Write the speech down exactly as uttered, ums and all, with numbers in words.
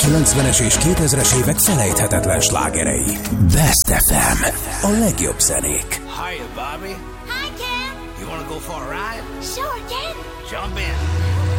kilencvenes és kétezres évek felejthetetlen slágerei. Best ef em. A legjobb zenék. Hiya, Bobby. Hi, Ken. You wanna go for a ride? Sure, Ken. Jump in.